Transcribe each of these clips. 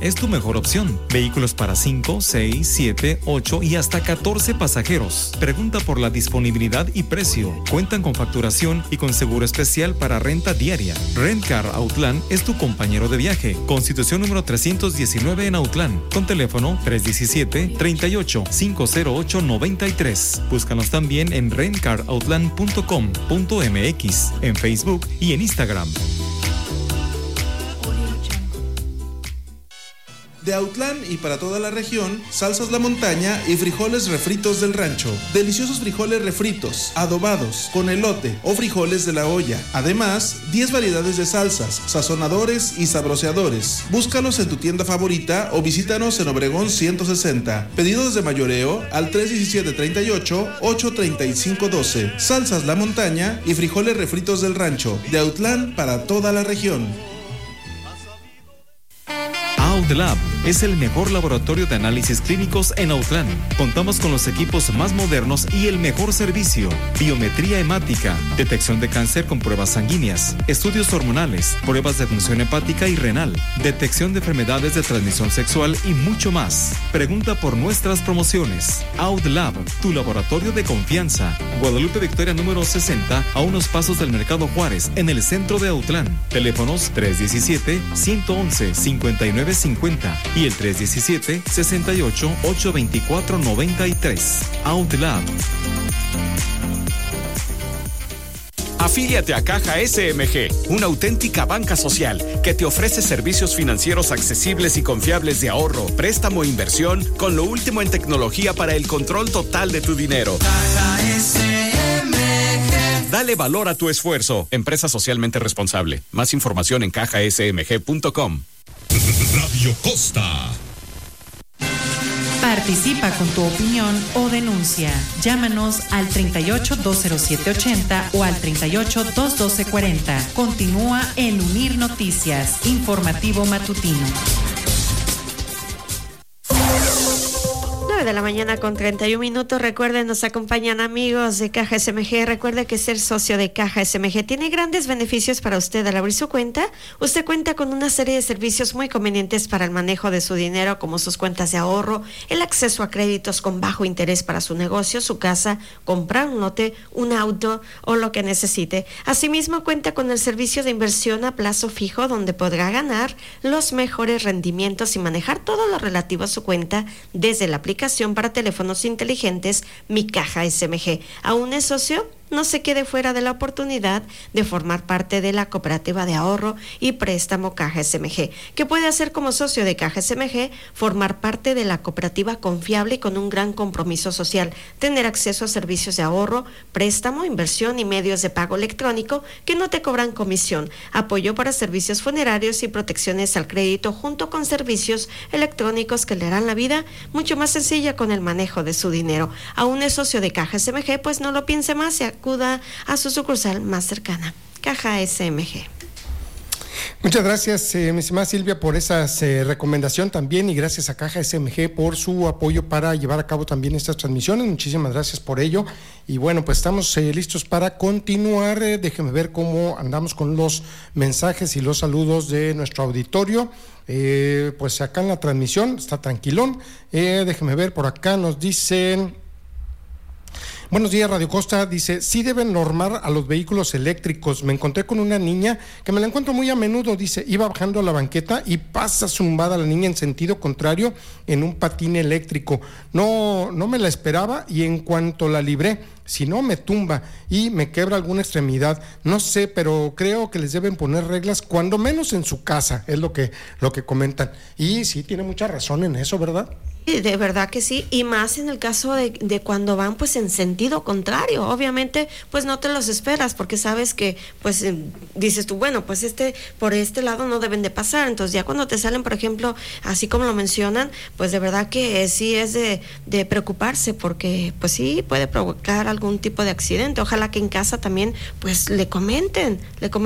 es tu mejor opción. Vehículos para 5, 6, 7, 8 y hasta 14 pasajeros. Pregunta por la disponibilidad y precio. Cuentan con facturación y con seguro especial para renta diaria. Rent-Car Outland es tu compañero de viaje. Constitución número 319 en Outland. Con teléfono 317-38-508-93. Búscanos también en rentcaroutland.com.mx, en Facebook y en Instagram. De Autlán y para toda la región, salsas La Montaña y frijoles refritos del rancho. Deliciosos frijoles refritos, adobados, con elote o frijoles de la olla. Además, 10 variedades de salsas, sazonadores y sabroseadores. Búscalos en tu tienda favorita o visítanos en Obregón 160. Pedidos de mayoreo al 317-38-835-12. Salsas La Montaña y frijoles refritos del rancho. De Autlán para toda la región. AudLab es el mejor laboratorio de análisis clínicos en Autlán. Contamos con los equipos más modernos y el mejor servicio. Biometría hemática, detección de cáncer con pruebas sanguíneas, estudios hormonales, pruebas de función hepática y renal, detección de enfermedades de transmisión sexual y mucho más. Pregunta por nuestras promociones. AudLab, tu laboratorio de confianza. Guadalupe Victoria número 60, a unos pasos del Mercado Juárez, en el centro de Autlán. Teléfonos 317-111-5950 y el 317-68-824-93. AudLab. Afíliate a Caja SMG, una auténtica banca social que te ofrece servicios financieros accesibles y confiables de ahorro, préstamo e inversión con lo último en tecnología para el control total de tu dinero. Caja SMG. Dale valor a tu esfuerzo. Empresa socialmente responsable. Más información en cajasmg.com. Radio Costa. Participa con tu opinión o denuncia. Llámanos al 38-207-80 o al 38-212-40. Continúa en Unir Noticias, informativo matutino. 9 de la mañana con 31 minutos. Recuerden, nos acompañan amigos de Caja SMG. Recuerde que ser socio de Caja SMG tiene grandes beneficios para usted. Al abrir su cuenta, usted cuenta con una serie de servicios muy convenientes para el manejo de su dinero, como sus cuentas de ahorro, el acceso a créditos con bajo interés para su negocio, su casa, comprar un lote, un auto o lo que necesite. Asimismo, cuenta con el servicio de inversión a plazo fijo, donde podrá ganar los mejores rendimientos y manejar todo lo relativo a su cuenta desde la aplicación para teléfonos inteligentes Mi Caja SMG. ¿Aún es socio? No se quede fuera de la oportunidad de formar parte de la cooperativa de ahorro y préstamo Caja SMG. ¿Qué puede hacer como socio de Caja SMG? Formar parte de la cooperativa confiable y con un gran compromiso social. Tener acceso a servicios de ahorro, préstamo, inversión y medios de pago electrónico que no te cobran comisión. Apoyo para servicios funerarios y protecciones al crédito, junto con servicios electrónicos que le harán la vida mucho más sencilla con el manejo de su dinero. ¿Aún es socio de Caja SMG? Pues no lo piense más y acuda a su sucursal más cercana. Caja SMG. Muchas gracias, mi estimada Silvia, por esa recomendación también, y gracias a Caja SMG por su apoyo para llevar a cabo también estas transmisiones. Muchísimas gracias por ello. Y bueno, pues estamos listos para continuar. Déjenme ver cómo andamos con los mensajes y los saludos de nuestro auditorio. Pues acá en la transmisión está tranquilón. Déjenme ver, por acá nos dicen... Buenos días, Radio Costa. Dice, sí deben normar a los vehículos eléctricos. Me encontré con una niña que me la encuentro muy a menudo. Dice, iba bajando a la banqueta y pasa zumbada la niña en sentido contrario en un patín eléctrico. No me la esperaba, y en cuanto la libré, si no me tumba y me quebra alguna extremidad. No sé, pero creo que les deben poner reglas, cuando menos en su casa, es lo que comentan. Y sí, tiene mucha razón en eso, ¿verdad? De verdad que sí, y más en el caso de cuando van pues en sentido contrario. Obviamente pues no te los esperas, porque sabes que pues dices tú, bueno, pues por este lado no deben de pasar. Entonces ya cuando te salen, por ejemplo, así como lo mencionan, pues de verdad que sí es de preocuparse, porque pues sí puede provocar algún tipo de accidente. Ojalá que en casa también pues le comenten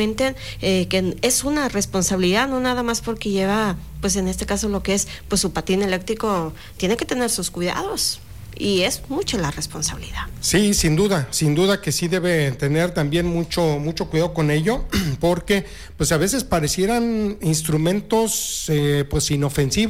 que es una responsabilidad, no nada más porque lleva pues en este caso lo que es pues su patín eléctrico, tiene que tener sus cuidados, y es mucha la responsabilidad. Sí, sin duda que sí debe tener también mucho cuidado con ello, porque pues a veces parecieran instrumentos pues inofensivos,